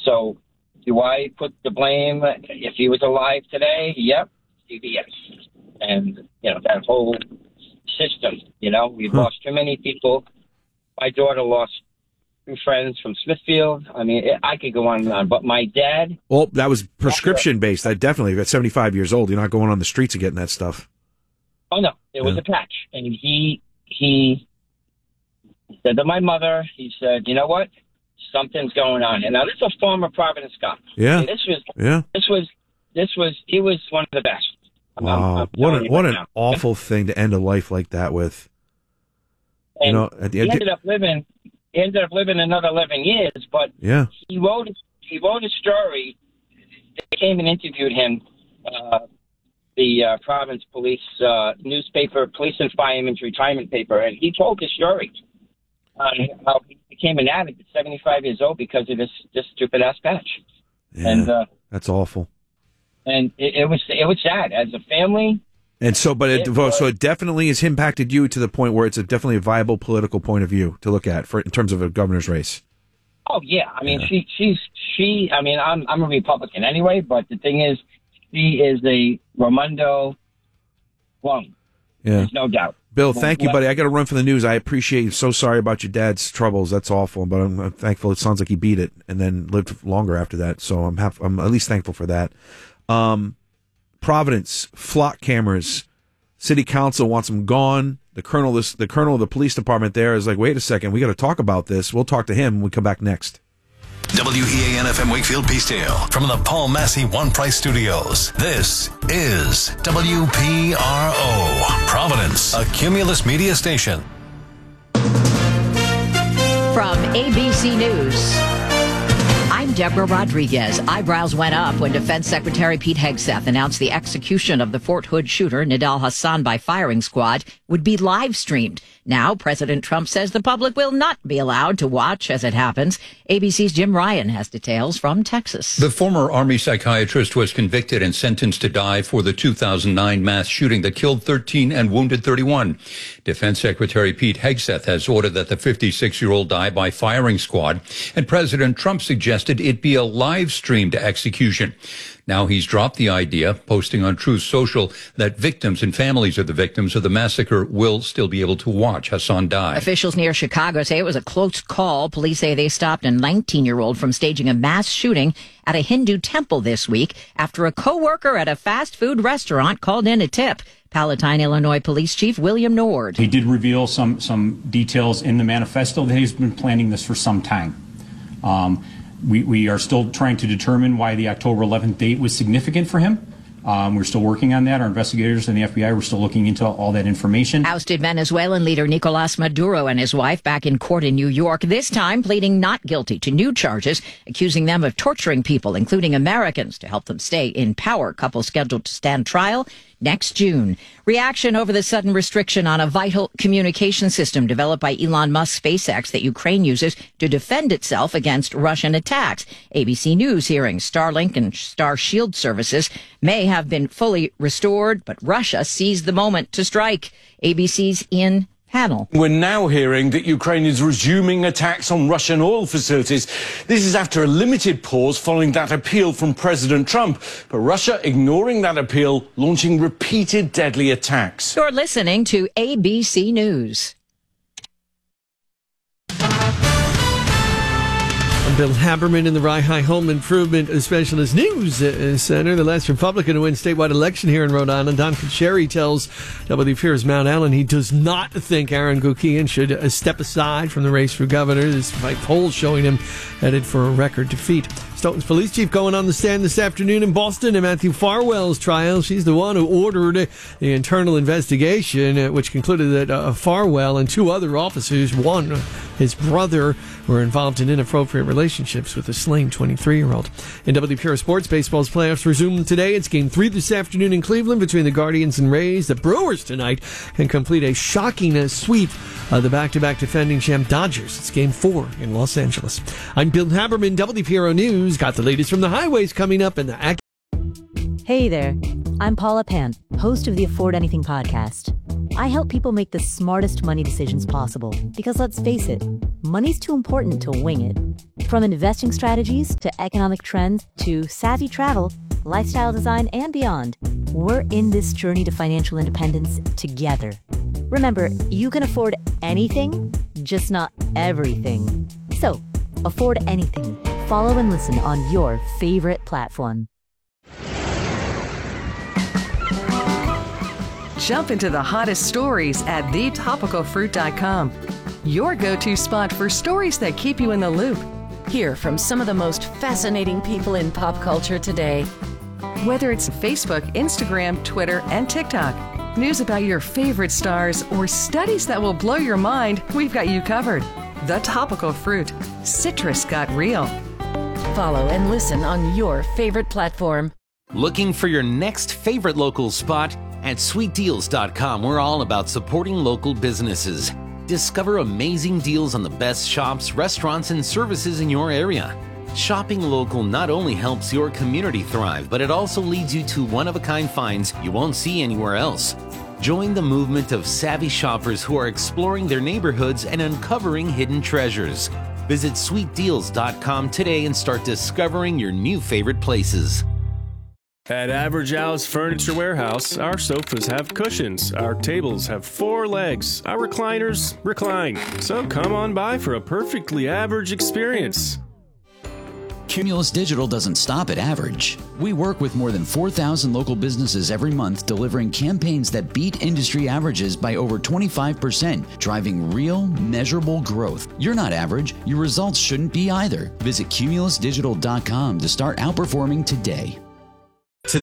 So do I put the blame, if he was alive today? Yep, CBS. And, that whole system, we've lost too many people. My daughter lost 2 friends from Smithfield. I mean, I could go on and on. But my dad... Well, that was prescription-based. That definitely, at 75 years old, you're not going on the streets and getting that stuff. Oh, no. It was a patch. And he said to my mother, he said, you know what? Something's going on. And now this is a former Providence cop. Yeah. He was one of the best. Wow. What an awful thing to end a life like that with. And he ended up living another 11 years, but he wrote a story. They came and interviewed him, the Providence Police newspaper, Police and Firemen's retirement paper, and he told his story on how he became an addict at 75 years old because of this stupid ass patch. Yeah, and that's awful. And it was sad as a family. And so, so it definitely has impacted you to the point where it's definitely a viable political point of view to look at in terms of a governor's race. Oh yeah, I mean she. I mean, I'm a Republican anyway, but the thing is, she is a Raimondo clone. Yeah, there's no doubt. Bill, thank you, buddy. I got to run for the news. I appreciate you. So sorry about your dad's troubles. That's awful, but I'm thankful. It sounds like he beat it and then lived longer after that. So I'm at least thankful for that. Providence, flock cameras. City Council wants them gone. The colonel of the police department there is like, wait a second, we got to talk about this. We'll talk to him when we come back next. WEAN FM Wakefield Peacedale from the Paul Massey One Price Studios. This is WPRO, Providence, a Cumulus media station. From ABC News, I'm Deborah Rodriguez. Eyebrows went up when Defense Secretary Pete Hegseth announced the execution of the Fort Hood shooter, Nidal Hassan, by firing squad would be live streamed. Now, President Trump says the public will not be allowed to watch as it happens. ABC's Jim Ryan has details from Texas. The former Army psychiatrist was convicted and sentenced to die for the 2009 mass shooting that killed 13 and wounded 31. Defense Secretary Pete Hegseth has ordered that the 56-year-old die by firing squad, and President Trump suggested it be a live-streamed execution. Now he's dropped the idea, posting on Truth Social that victims and families of the victims of the massacre will still be able to watch Hassan die. Officials near Chicago say it was a close call. Police say they stopped a 19-year-old from staging a mass shooting at a Hindu temple this week after a co-worker at a fast food restaurant called in a tip. Palatine, Illinois Police Chief William Nord. He did reveal some details in the manifesto that he's been planning this for some time. We are still trying to determine why the October 11th date was significant for him. We're still working on that. Our investigators and the FBI were still looking into all that information. Ousted Venezuelan leader Nicolas Maduro and his wife back in court in New York, this time pleading not guilty to new charges, accusing them of torturing people, including Americans, to help them stay in power. Couple scheduled to stand trial next June. Reaction over the sudden restriction on a vital communication system developed by Elon Musk's SpaceX that Ukraine uses to defend itself against Russian attacks. ABC News hearing Starlink and Starshield services may have been fully restored, but Russia seized the moment to strike. ABC's Ian Panel. We're now hearing that Ukraine is resuming attacks on Russian oil facilities. This is after a limited pause following that appeal from President Trump. But Russia ignoring that appeal, launching repeated deadly attacks. You're listening to ABC News. I'm Bill Haberman in the Rye Home Improvement Specialist News Center. The last Republican to win statewide election here in Rhode Island, Don Carcieri, tells WPR's Mount Allen he does not think Aaron Guckian should step aside from the race for governor, despite polls showing him headed for a record defeat. Stoughton's police chief going on the stand this afternoon in Boston in Matthew Farwell's trial. She's the one who ordered the internal investigation, which concluded that Farwell and 2 other officers, one his brother, were involved in inappropriate relationships with a slain 23-year-old. In WPR Sports, baseball's playoffs resume today. It's Game 3 this afternoon in Cleveland between the Guardians and Rays. The Brewers tonight can complete a shocking sweep of the back-to-back defending champ Dodgers. It's Game 4 in Los Angeles. I'm Bill Haberman, WPRO News. Got the latest from the highways coming up in the... Hey there. I'm Paula Pan, host of the Afford Anything podcast. I help people make the smartest money decisions possible because, let's face it, money's too important to wing it. From investing strategies to economic trends to savvy travel, lifestyle design, and beyond, we're in this journey to financial independence together. Remember, you can afford anything, just not everything. So, afford anything. Follow and listen on your favorite platform. Jump into the hottest stories at thetopicalfruit.com. Your go-to spot for stories that keep you in the loop. Hear from some of the most fascinating people in pop culture today. Whether it's Facebook, Instagram, Twitter, and TikTok, news about your favorite stars, or studies that will blow your mind, we've got you covered. The Topical Fruit. Citrus got real. Follow and listen on your favorite platform. Looking for your next favorite local spot? At sweetdeals.com, we're all about supporting local businesses. Discover amazing deals on the best shops, restaurants, and services in your area. Shopping local not only helps your community thrive, but it also leads you to one-of-a-kind finds you won't see anywhere else. Join the movement of savvy shoppers who are exploring their neighborhoods and uncovering hidden treasures. Visit sweetdeals.com today and start discovering your new favorite places. At Average Al's Furniture Warehouse, our sofas have cushions, our tables have 4 legs, our recliners recline. So come on by for a perfectly average experience. Cumulus Digital doesn't stop at average. We work with more than 4,000 local businesses every month, delivering campaigns that beat industry averages by over 25%, driving real, measurable growth. You're not average. Your results shouldn't be either. Visit cumulusdigital.com to start outperforming today.